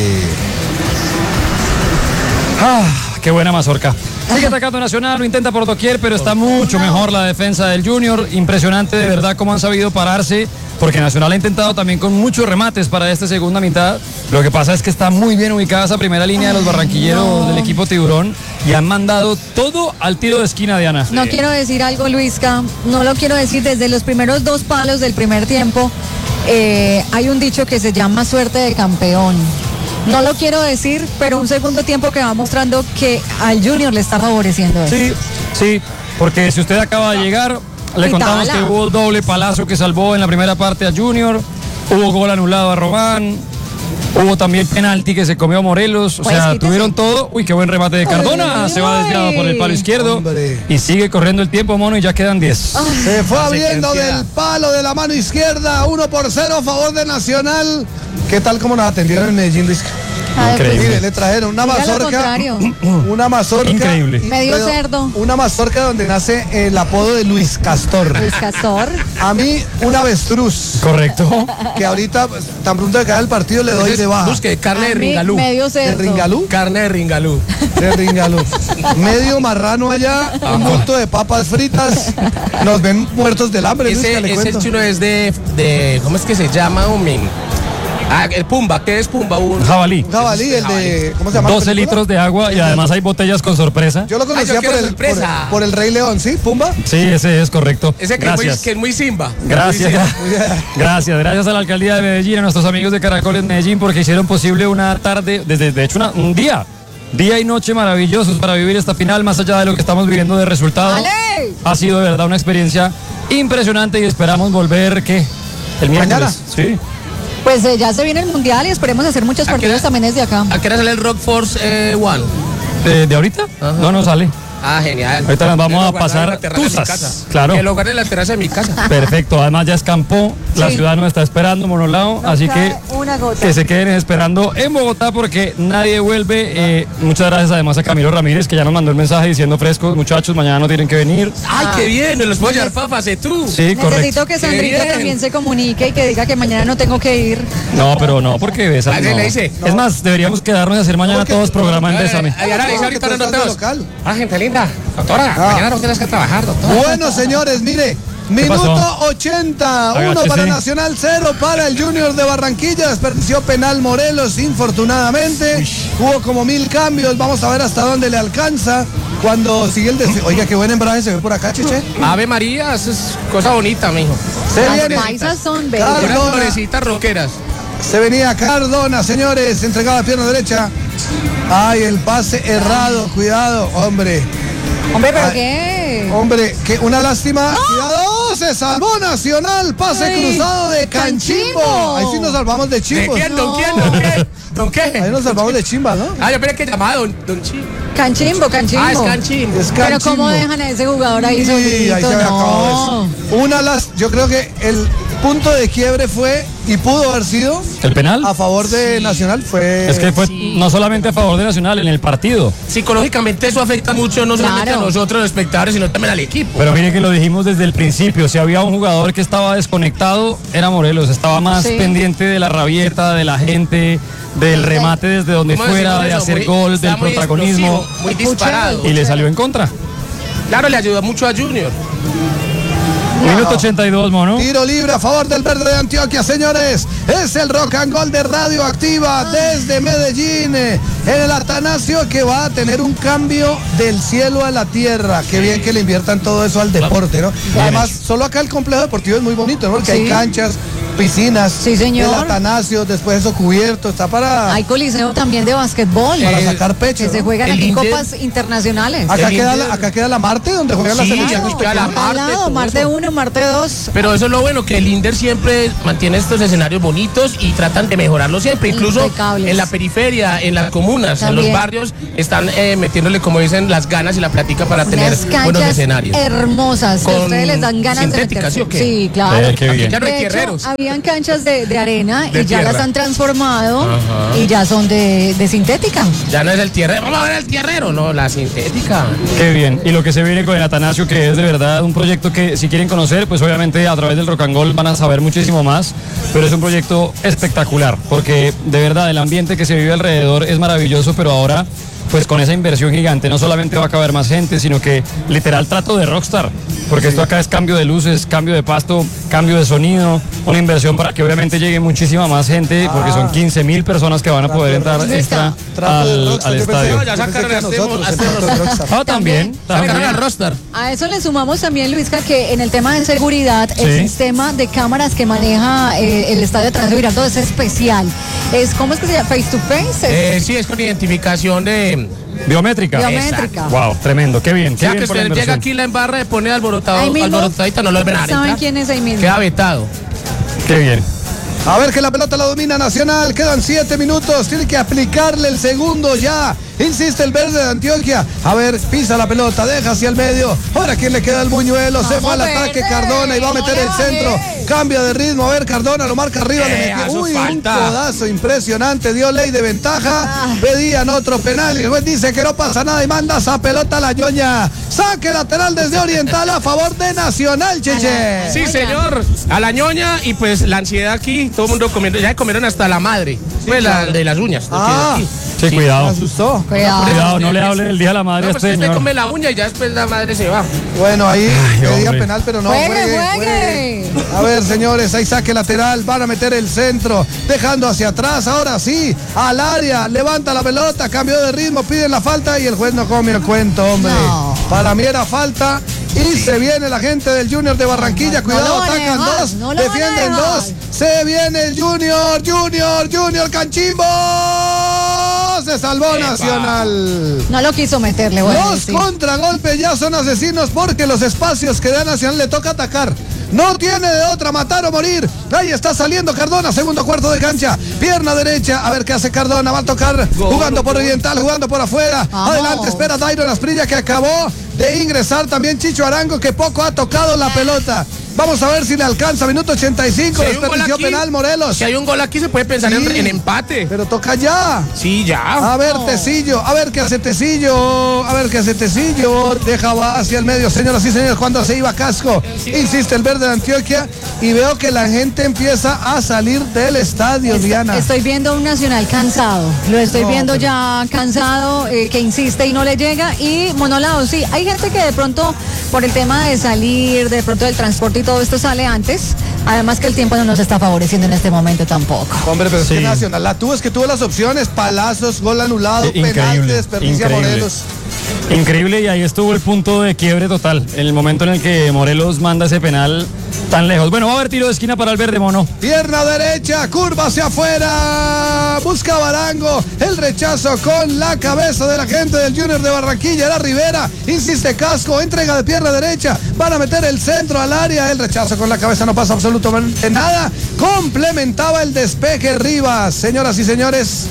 Qué buena mazorca. Sigue atacando Nacional, lo intenta por doquier, pero está mucho mejor la defensa del Junior. Impresionante de verdad cómo han sabido pararse, porque Nacional ha intentado también con muchos remates para esta segunda mitad. Lo que pasa es que está muy bien ubicada esa primera línea de los barranquilleros del equipo Tiburón y han mandado todo al tiro de esquina, Diana. No quiero decir algo, Luisca, no lo quiero decir. Desde los primeros 2 palos del primer tiempo hay un dicho que se llama suerte de campeón. No lo quiero decir, pero un segundo tiempo que va mostrando que al Junior le está favoreciendo eso. Sí, porque si usted acaba de llegar, le contamos que hubo doble palazo que salvó en la primera parte a Junior, hubo gol anulado a Román, hubo también penalti que se comió Morelos, o sea, tuvieron todo. Uy, qué buen remate de Cardona, se va desviado por el palo izquierdo. Y sigue corriendo el tiempo, mono, y ya quedan 10. Se fue abriendo del palo de la mano izquierda, 1-0 a favor de Nacional. ¿Qué tal como nos atendieron en Medellín, Luis? Increíble. Mire, le trajeron una mazorca increíble. Medio cerdo. Una mazorca donde nace el apodo de Luis Castor. Luis Castor. A mí, un avestruz. Correcto. Que ahorita, tan pronto que acabe el partido, le doy de baja. Busque carne de ringalú. Medio cerdo. ¿De ringalú? Carne de ringalú. De ringalú. Medio marrano allá, un bulto de papas fritas. Nos ven muertos del hambre. Ese chuno es de ¿cómo es que se llama, hombre? El Pumba, ¿qué es Pumba? Jabalí. Un jabalí, el de, ¿cómo se llama? 12 litros de agua y además hay botellas con sorpresa. Yo lo conocía quiero sorpresa. por el Rey León, ¿sí? ¿Pumba? Sí, ese es correcto. Ese que es muy Simba. Gracias, gracias a la alcaldía de Medellín, a nuestros amigos de Caracoles Medellín, porque hicieron posible una tarde, de hecho un día y noche maravillosos para vivir esta final, más allá de lo que estamos viviendo de resultado. ¡Ale! Ha sido de verdad una experiencia impresionante y esperamos volver, ¿qué? El miércoles. ¿Mañana? Sí. Pues ya se viene el mundial y esperemos hacer muchos partidos también desde acá. ¿A qué hora sale el Rock Force One? ¿De ahorita? Ajá. No sale. Ah, genial. Ahorita nos vamos a pasar en la terraza de mi casa. tusas. Claro. En el hogar de la terraza de mi casa. Perfecto, además ya escampó, la Sí. ciudad nos está esperando, Monolao, No así que cae una gota. que se queden esperando en Bogotá porque nadie vuelve. Muchas gracias además a Camilo Ramírez que ya nos mandó el mensaje diciendo frescos, muchachos, mañana no tienen que venir. ¡Ay, qué bien! Me los puedo llevar papas, tú. Sí, correcto. Necesito que Sandrita bien. también se comunique y que diga que mañana no tengo que ir. No, pero no, porque Besa. Alguien no. le dice, Es más, deberíamos quedarnos y hacer mañana ¿Por qué? todos programa en Bésame. Ahora le dice ahorita Porque no tú estás de nos local. gente linda. Doctora, mañana no tienes que trabajar, doctora. Bueno, señores, mire. Minuto pasó? 80, 1 Agáchese. para Nacional, 0 para el Junior de Barranquilla. Desperdició penal Morelos, infortunadamente. Hubo como 1000 cambios. Vamos a ver hasta dónde le alcanza. Cuando sigue el desfile. Oiga, qué buen embrague se ve por acá, Cheche. Ave María, eso es cosa bonita, mijo. Se Las viene. paisas son Claro. bellas. Unas florecitas roqueras. Se venía Cardona, señores. Entregaba pierna derecha. Ay, el pase errado. Cuidado, hombre. Hombre, ¿pero Ay. qué? Hombre, que una lástima. Cuidado, se salvó Nacional. Pase Ay, cruzado de Canchimbo. Canchimbo. Ahí sí nos salvamos de ¿De chimbos. quién? ¿Don quién? ¿Don qué? ¿Don Ahí qué? nos salvamos de chimba, ¿no? Ah, yo pensé que llamaba Don Chi. Canchimbo, Canchimbo. Ah, es Canchimbo. Es Pero Canchimbo. ¿cómo dejan a ese jugador ahí Sí, ahí solito? se había acabado No. eso. Yo creo que el punto de quiebre fue, y pudo haber sido, ¿El penal? a favor de Nacional. Fue. Es que fue no solamente a favor de Nacional en el partido, Psicológicamente eso afecta mucho no solamente Claro. a nosotros los espectadores, sino también al equipo. pero mire que lo dijimos desde el principio, si había un jugador que estaba desconectado, era Morelos, estaba más Sí. pendiente de la rabieta, de la gente, del remate desde donde ¿Cómo fuera, decimos de eso? hacer Muy- gol, está del muy protagonismo, explosivo, muy disparado. y le salió en contra. Claro, le ayuda mucho a Junior. Minuto 82, mono. Tiro libre a favor del Verde de Antioquia, señores. Es el rock and roll de Radioactiva desde Medellín. En el Atanasio, que va a tener un cambio del cielo a la tierra. Qué bien que le inviertan todo eso al deporte, ¿no? Además, solo acá el complejo deportivo es muy bonito, ¿no? Porque hay Sí. canchas, piscinas. Sí, señor. El Atanasio, después eso cubierto. Está para Hay coliseo también de básquetbol. sacar pecho. Que se ¿no? juegan el aquí Inter- copas internacionales. Acá el queda, Inter- acá queda la Marte, donde juegan las Sí, selecciones. aquí queda la Al Marte, lado, todo Marte eso. 1, Marte 2. Pero eso es lo bueno, que el Inder siempre mantiene estos escenarios bonitos y tratan de mejorarlos siempre. Incluso Impecables. en la periferia, en las comunas, en También. los barrios, están metiéndole, como dicen, las ganas y la plática para tener Unas buenos canchas escenarios. hermosas. Que a Con ustedes les dan ganas sintéticas, de ¿sí o qué? Sí, claro. Qué bien. Aquí ya no hay De hecho, tierreros. habían canchas de arena De y ya tierra. las han transformado Ajá. y ya son de sintética. Ya no es el tierrero, vamos a ver el tierrero, no, la sintética. Qué bien. Y lo que se viene con el Atanasio, que es de verdad un proyecto que si quieren conocer, pues obviamente a través del Rock and Roll van a saber muchísimo más, pero es un proyecto espectacular, porque de verdad el ambiente que se vive alrededor es maravilloso, pero ahora pues con esa inversión gigante no solamente va a caber más gente, sino que literal trato de rockstar, porque esto acá es cambio de luces, cambio de pasto, cambio de sonido, una inversión para que obviamente llegue muchísima más gente, porque son 15.000 personas que van a poder entrar extra Trato de al rockstar, yo pensé- estadio. No, ya yo pensé sacaron que a nosotros, hacemos- el trato de rockstar. Ah, también. Sacaron al roster. A eso le sumamos también, Luisca, que en el tema de seguridad, Sí. el sistema de cámaras que maneja el estadio de Atanasio Girardot es especial. ¿Cómo es que se llama? ¿Face to face? Sí, es con identificación de... Biométrica. Biométrica. Wow, tremendo, qué bien. Qué Ya bien que por la usted llega inversión. aquí, la embarra de pone alborotado, Ahí mismo alborotadita, no lo ven a ¿Saben entrar. quién es ahí mismo? Queda vetado. Qué bien. A ver que la pelota la domina Nacional. Quedan 7 minutos. Tiene que aplicarle el segundo ya. Insiste el Verde de Antioquia. A ver, pisa la pelota, deja hacia el medio. Ahora quién le queda el buñuelo. Se fue al Verde, ataque Cardona y va a meter no el le centro. baje. Cambia de ritmo. A ver, Cardona lo marca arriba. Le metió. eso Uy, falta. un codazo impresionante. Dio ley de ventaja. Pedían otro penal. Y el juez dice que no pasa nada y manda esa pelota a la ñoña. Saque lateral desde Oriental a favor de Nacional, Cheche. Sí, señor. A la ñoña y pues la ansiedad aquí, todo el mundo comiendo, ya comieron hasta la madre. Pues la de las uñas. Ah, Sí, Me cuidado. asustó. Cuidado, no le hable el día de la madre No, a pues este usted señor. come la uña y ya después la madre se va. Bueno, ahí pedía hombre. penal, pero no. Juegue. A ver, señores, hay saque lateral, van a meter el centro, dejando hacia atrás, ahora sí, al área, levanta la pelota, cambio de ritmo, piden la falta y el juez no come el cuento, hombre. No. Para mí era falta y se viene la gente del Junior de Barranquilla, No cuidado, lo van a atacan dejar, dos, no lo van a defienden dejar. dos, se viene el Junior, Canchimbo, se salvó Nacional. No lo quiso meterle, bueno. Los sí. contragolpes ya son asesinos porque los espacios que da Nacional le toca atacar. No tiene de otra, matar o morir. Ahí está saliendo Cardona, segundo cuarto de cancha. Pierna derecha, a ver qué hace Cardona. Va a tocar jugando por Oriental, jugando por afuera. Vamos. Adelante, espera Dairon Asprilla que acabó de ingresar. También Chicho Arango que poco ha tocado la pelota. Vamos a ver si le alcanza. Minuto 85, Si hay un gol desperdició aquí, penal Morelos. Si hay un gol aquí se puede pensar Sí. en empate. Pero toca ya. Sí, ya. A ver, Tecillo, a ver qué hace Tecillo, deja va hacia el medio, señoras y señores, cuando se iba Casco, insiste el verde de Antioquia y veo que la gente empieza a salir del estadio, Diana. Estoy viendo un Nacional cansado, lo estoy No, viendo pero- ya cansado, que insiste y no le llega. Y Monolao, sí, hay gente que de pronto por el tema de salir, de pronto del transporte y todo esto sale antes. Además que el tiempo no nos está favoreciendo en este momento tampoco. Hombre, pero es que Sí. Nacional la tuvo, es que tuvo las opciones, palazos, gol anulado, penal, Increíble, desperdicia increíble. Morelos. Increíble, y ahí estuvo el punto de quiebre total, el momento en el que Morelos manda ese penal tan lejos. Bueno, va a haber tiro de esquina para el verde mono. Pierna derecha, curva hacia afuera, busca Barango, el rechazo con la cabeza de la gente del Junior de Barranquilla, era Rivera, insiste Casco, entrega de pierna derecha, van a meter el centro al área, el rechazo con la cabeza no pasa absolutamente nada, complementaba el despeje Rivas, señoras y señores,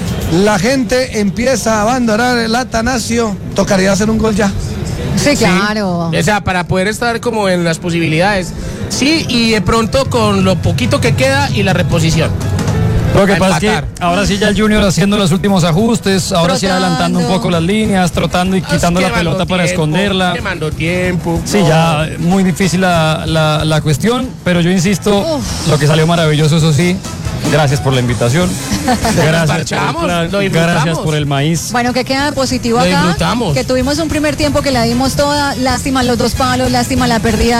la gente empieza a abandonar el Atanasio, tocaría hacer un gol ya. Sí, claro. O sea, para poder estar como en las posibilidades. Sí, y de pronto con lo poquito que queda y la reposición. Lo que A pasa es que empatar. ahora sí ya el Junior haciendo los últimos ajustes, ahora sí Trotando. adelantando un poco las líneas, trotando y quitando la Quemando pelota para tiempo, esconderla. Quemando tiempo. Sí, ya muy difícil la cuestión, pero yo insisto, lo que salió maravilloso, eso sí, gracias por la invitación, gracias parchamos, por el plan, lo disfrutamos. gracias por el maíz. Bueno, que queda de positivo Lo acá, disfrutamos. que tuvimos un primer tiempo que la dimos toda, lástima los dos palos, lástima la pérdida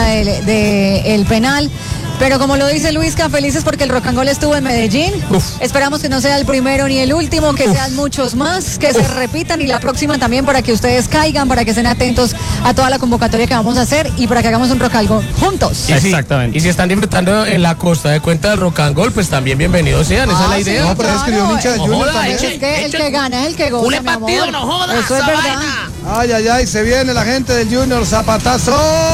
del penal. Pero como lo dice Luisca, felices porque el Rock and Roll estuvo en Medellín. Esperamos que no sea el primero ni el último, que sean muchos más, que se repitan y la próxima también para que ustedes caigan, para que estén atentos a toda la convocatoria que vamos a hacer y para que hagamos un Rock and Roll juntos. Y si- Exactamente. Y si están disfrutando en la costa de Cuenta del Rock and Roll, pues también bienvenidos sean, esa es la Ah, idea. sí, No, pero es que claro. un hincha de No Junior joda, también. Es que el que gana es el que goza, Cule mi amor. partido, no jodas, Eso es esa verdad. vaina. Ay, ay, ay, se viene la gente del Junior, zapatazo.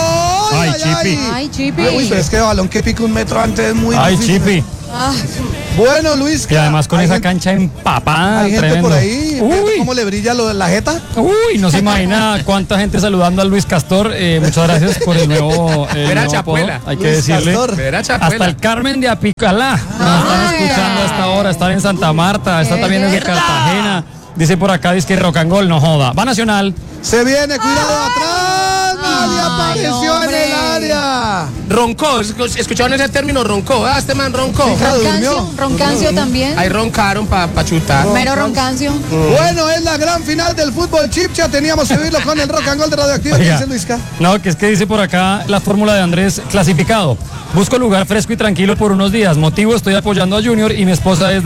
Ay, Chipi. Ay, Chipi. Uy, pero es que balón que pica un metro antes es muy Ay, difícil. Chipi. Ah, Bueno, Luis. Y además con hay esa gente- cancha empapada, Hay gente tremendo. por ahí, ¿viendo Uy, cómo le brilla la jeta? uy, no se imagina cuánta gente saludando a Luis Castor. Muchas gracias por el nuevo, Vera nuevo apodo, Chapuela. hay que Luis decirle. Castor. Verá, Chapuela. Hasta el Carmen de Apicalá nos están Ay. escuchando a esta hora, están en Santa Marta, está también desde verdad. Cartagena. Dice por acá, dice que Rock and Roll no joda. Va Nacional. Se viene, cuidado atrás. Nadie Ay, apareció en hombre. el área. Roncó, ¿escucharon ese término? Roncó. Ah, este man roncó. Sí, claro. Roncancio, durmió. Roncancio también. Ahí roncaron para chutar. Mero Roncancio. Bueno, es la gran final del fútbol chipcha. Teníamos que vivirlo con el Rock and Roll de Radioactivo. ¿Qué Oiga, dice Luisca? no, que es que dice por acá la fórmula de Andrés clasificado. Busco lugar fresco y tranquilo por unos días. Motivo, estoy apoyando a Junior y mi esposa es